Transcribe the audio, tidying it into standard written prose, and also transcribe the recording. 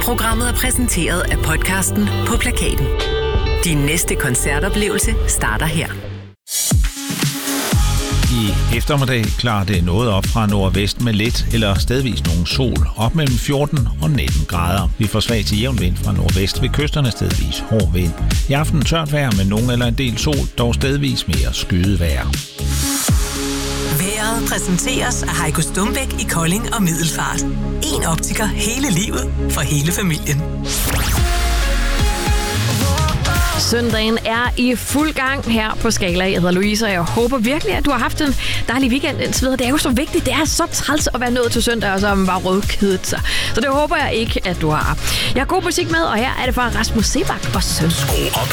Programmet er præsenteret af podcasten På Plakaten. Din næste koncertoplevelse starter her. I eftermiddag klarer det noget op fra nordvest med lidt eller stedvis nogen sol. Op mellem 14 og 19 grader. Vi får svag til jævn vind fra nordvest ved kysterne, stedvis hård vind. I aften tørt vejr med nogen eller en del sol, dog stedvis mere skyet vejr. Vejret præsenteres af Heiko Stumbæk i Kolding og Middelfart. En optiker hele livet for hele familien. Søndagen er i fuld gang her på Skala. Jeg hedder Louise, og jeg håber virkelig, at du har haft en dejlig weekend indtil videre. Det er jo så vigtigt. Det er så træls at være nået til søndag, og så har man bare rødkedet sig. Så det håber jeg ikke, at du har. Jeg har god musik med, og her er det fra Rasmus Sebak og Søns.